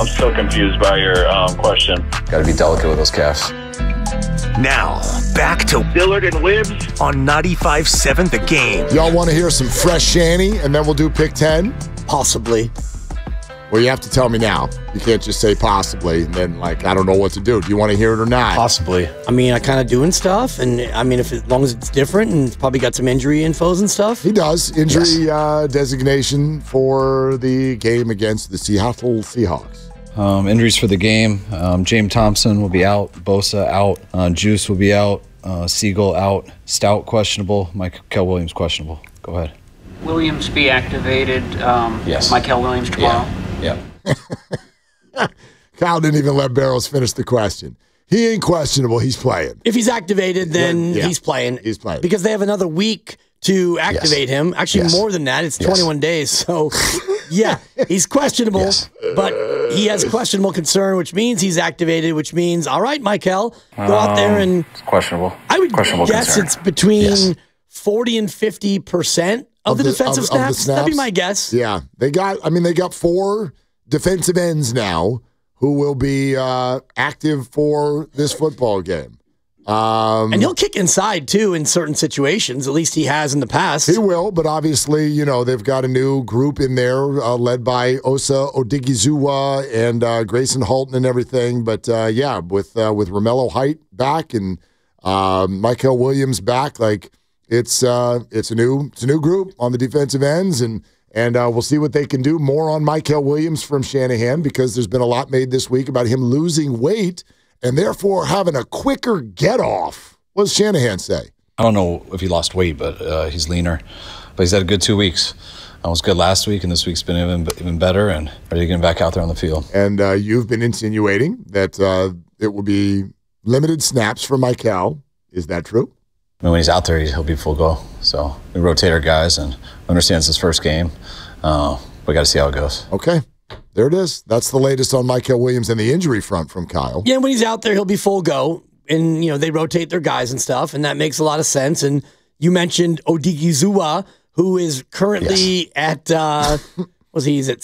I'm still confused by your question. Got to be delicate with those calves. Now, back to Dillard and Wibbs on 95.7 The Game. Y'all want to hear some fresh Shanny, and then we'll do Pick 10? Possibly. Well, you have to tell me now. You can't just say possibly, and then, I don't know what to do. Do you want to hear it or not? Possibly. I mean, I kind of doing stuff, and I mean, as long as it's different, and it's probably got some injury infos and stuff. He does. Injury designation for the game against the Seattle Seahawks. Injuries for the game. James Thompson will be out. Bosa out. Juice will be out. Siegel out. Stout questionable. Michael Williams questionable. Go ahead. Williams be activated. Yes. Michael Williams tomorrow. Yeah. Kyle didn't even let Barrows finish the question. He ain't questionable. He's playing. If he's activated, then he's playing. He's playing. Because they have another week to activate him. Actually, more than that. It's 21 days. So, yeah, he's questionable, but he has questionable concern, which means he's activated, which means, all right, Michael, go out there and... It's questionable. I would questionable guess concern. it's between 40 and 50% of the defensive snaps. That'd be my guess. Yeah. They got 4 defensive ends now who will be active for this football game. And he'll kick inside, too, in certain situations. At least he has in the past. He will, but obviously, they've got a new group in there led by Osa Odigizua and Grayson Halton and everything. But, with Romello Height back and Michael Williams back, it's a new group on the defensive ends, and we'll see what they can do. More on Michael Williams from Shanahan, because there's been a lot made this week about him losing weight and therefore having a quicker get-off. What does Shanahan say? I don't know if he lost weight, but he's leaner. But he's had a good 2 weeks. I was good last week, and this week's been even better, and ready to get him back out there on the field. And you've been insinuating that it will be limited snaps for Michael. Is that true? I mean, when he's out there, he'll be full go. So we rotate our guys, and understand it's his first game. We got to see how it goes. Okay. There it is. That's the latest on Michael Williams and the injury front from Kyle. Yeah, when he's out there, he'll be full go. And, they rotate their guys and stuff, and that makes a lot of sense. And you mentioned Odigizua, who is currently at, he's at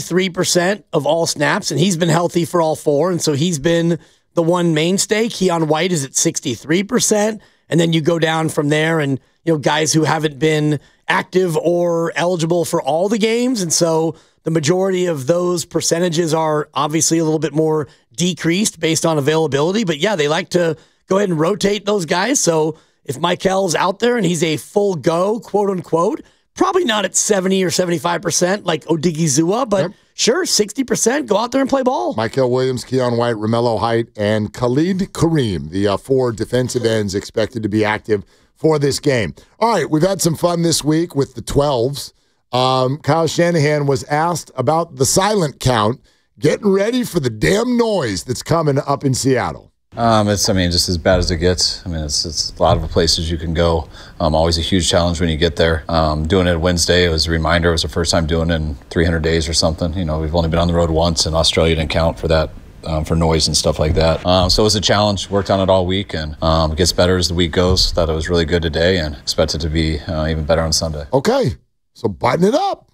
73% of all snaps, and he's been healthy for all 4. And so he's been the one mainstay. Keon White is at 63%. And then you go down from there and, guys who haven't been active or eligible for all the games. And so the majority of those percentages are obviously a little bit more decreased based on availability. But yeah, they like to go ahead and rotate those guys. So if Michael's out there and he's a full go, quote unquote, probably not at 70 or 75% like Odigizua, but sure, 60%, go out there and play ball. Michael Williams, Keon White, Romello Height, and Khalid Kareem, the 4 defensive ends expected to be active for this game. All right, we've had some fun this week with the 12s. Kyle Shanahan was asked about the silent count, getting ready for the damn noise that's coming up in Seattle. It's just as bad as it gets. It's a lot of places you can go. Always a huge challenge when you get there. Doing it Wednesday, it was a reminder. It was the first time doing it in 300 days or something. We've only been on the road once, and Australia didn't count for that, for noise and stuff like that. So it was a challenge. Worked on it all week, and it gets better as the week goes. Thought it was really good today, and expect it to be even better on Sunday. Okay, so button it up.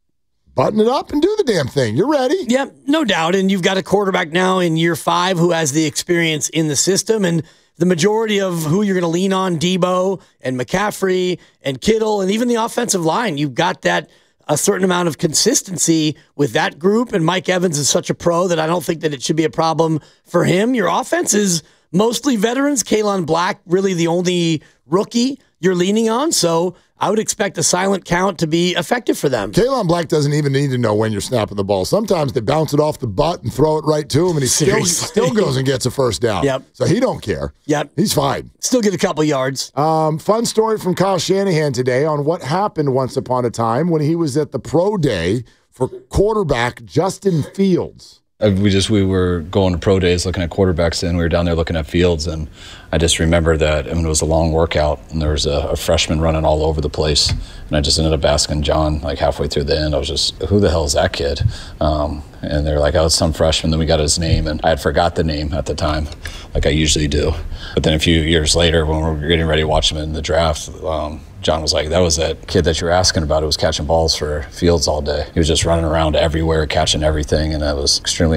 Button it up and do the damn thing. You're ready. Yeah, no doubt. And you've got a quarterback now in year 5 who has the experience in the system. And the majority of who you're going to lean on, Debo and McCaffrey and Kittle and even the offensive line, you've got that a certain amount of consistency with that group. And Mike Evans is such a pro that I don't think that it should be a problem for him. Your offense is mostly veterans. Kalen Black, really the only rookie you're leaning on. So I would expect a silent count to be effective for them. Kalen Black doesn't even need to know when you're snapping the ball. Sometimes they bounce it off the butt and throw it right to him, and he still goes and gets a first down. Yep. So he don't care. Yep. He's fine. Still get a couple yards. Fun story from Kyle Shanahan today on what happened once upon a time when he was at the pro day for quarterback Justin Fields. We were going to pro days looking at quarterbacks, and we were down there looking at Fields, and I just remember that it was a long workout, and there was a freshman running all over the place, and I just ended up asking John, halfway through the end, I was just, who the hell is that kid? And they were like, oh, it's some freshman. Then we got his name, and I had forgot the name at the time, like I usually do. But then a few years later, when we were getting ready to watch him in the draft, John was like, that was that kid that you were asking about who was catching balls for Fields all day. He was just running around everywhere, catching everything, and that was extremely